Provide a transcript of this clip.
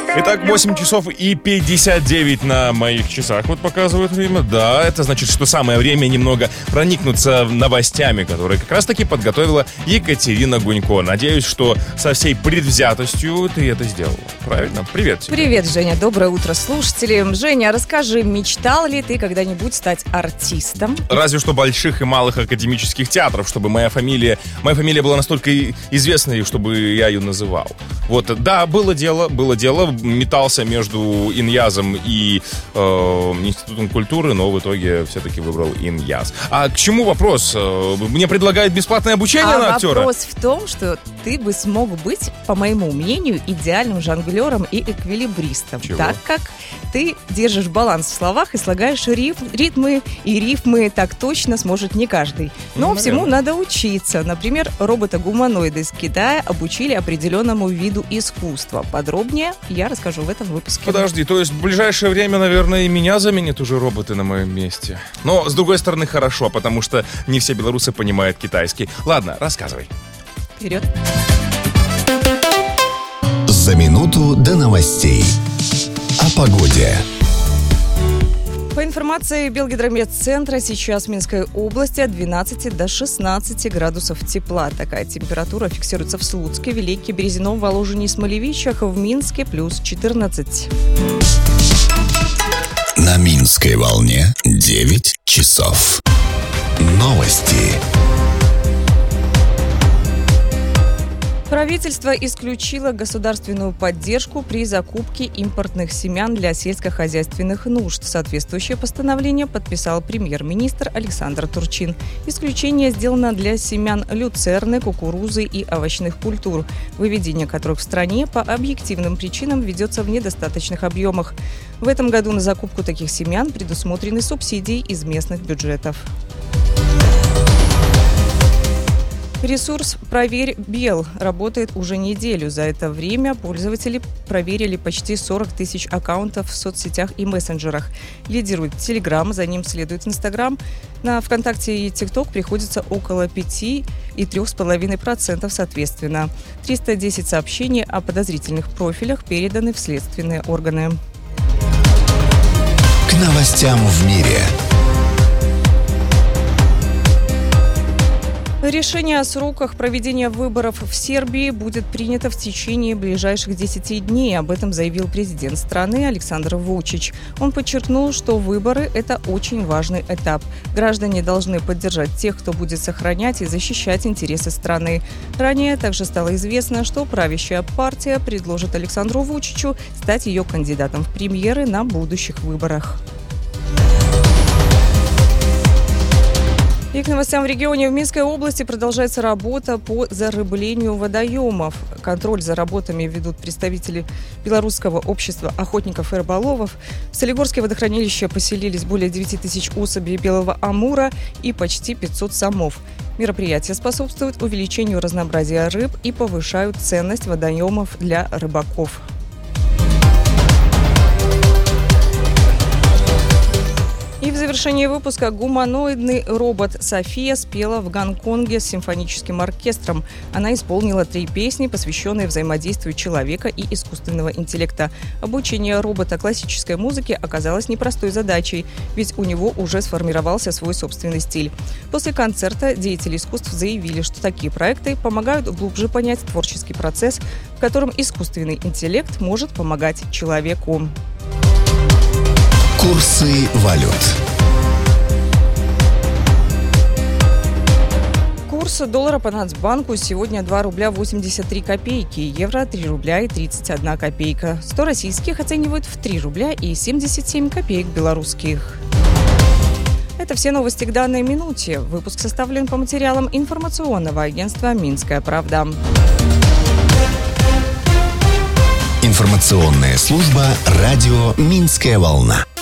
Итак, 8 часов и 59 на моих часах вот показывает время. Да, это значит, что самое время немного проникнуться новостями, которые как раз-таки подготовила Екатерина Гунько. Надеюсь, что со всей предвзятостью ты это сделала. Правильно? Привет тебе. Привет, Женя. Доброе утро, слушатели. Женя, расскажи, мечтал ли ты когда-нибудь стать артистом? Разве что больших и малых академических театров, чтобы моя фамилия была настолько известной, чтобы я ее называл. Вот, да, было дело. Метался между Иньязом и Институтом культуры, но в итоге все-таки выбрал Иньяз. А к чему вопрос? Мне предлагают бесплатное обучение на актера? Вопрос в том, что ты бы смог быть, по моему мнению, идеальным жонглером и эквилибристом. Чего? Так как ты держишь баланс в словах и слагаешь ритмы и рифмы так точно сможет не каждый. Но всему надо учиться. Например, робота-гуманоида из Китая обучили определенному виду искусства. Подробнее я расскажу в этом выпуске. Подожди, то есть в ближайшее время, наверное, и меня заменят уже роботы на моем месте. Но, с другой стороны, хорошо, потому что не все белорусы понимают китайский. Ладно, рассказывай. Вперед. За минуту до новостей. О погоде. По информации Белгидромедцентра, сейчас в Минской области от 12 до 16 градусов тепла. Такая температура фиксируется в Слуцке, Велике, Березином, Воложине и Смолевичах. В Минске плюс 14. На Минской волне 9 часов. Новости. Правительство исключило государственную поддержку при закупке импортных семян для сельскохозяйственных нужд. Соответствующее постановление подписал премьер-министр Александр Турчин. Исключение сделано для семян люцерны, кукурузы и овощных культур, выведение которых в стране по объективным причинам ведется в недостаточных объемах. В этом году на закупку таких семян предусмотрены субсидии из местных бюджетов. Ресурс «Проверь Бел» работает уже неделю. За это время пользователи проверили почти 40 тысяч аккаунтов в соцсетях и мессенджерах. Лидирует Telegram, за ним следует Instagram. На ВКонтакте и ТикТок приходится около 5 и 3,5% соответственно. 310 сообщений о подозрительных профилях переданы в следственные органы. К новостям в мире. Решение о сроках проведения выборов в Сербии будет принято в течение ближайших 10 дней. Об этом заявил президент страны Александр Вучич. Он подчеркнул, что выборы – это очень важный этап. Граждане должны поддержать тех, кто будет сохранять и защищать интересы страны. Ранее также стало известно, что правящая партия предложит Александру Вучичу стать ее кандидатом в премьеры на будущих выборах. И к новостям в регионе. В Минской области продолжается работа по зарыблению водоемов. Контроль за работами ведут представители Белорусского общества охотников и рыболовов. В Солигорске водохранилище поселились более 9 тысяч особей белого амура и почти 500 сомов. Мероприятия способствуют увеличению разнообразия рыб и повышают ценность водоемов для рыбаков. И в завершении выпуска гуманоидный робот София спела в Гонконге с симфоническим оркестром. Она исполнила 3 песни, посвященные взаимодействию человека и искусственного интеллекта. Обучение робота классической музыке оказалось непростой задачей, ведь у него уже сформировался свой собственный стиль. После концерта деятели искусств заявили, что такие проекты помогают глубже понять творческий процесс, в котором искусственный интеллект может помогать человеку. Курсы валют. Курс доллара по Нацбанку сегодня 2 рубля 83 копейки, евро 3 рубля и 31 копейка. 100 российских оценивают в 3 рубля и 77 копеек белорусских. Это все новости к данной минуте. Выпуск составлен по материалам информационного агентства «Минская правда». Информационная служба радио «Минская волна».